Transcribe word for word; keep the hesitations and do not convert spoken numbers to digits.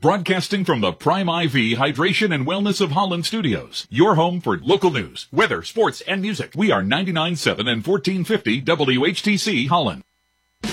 broadcasting from the Prime I V Hydration and Wellness of Holland Studios. Your home for local news, weather, sports, and music. We are ninety-nine point seven and fourteen fifty W H T C Holland.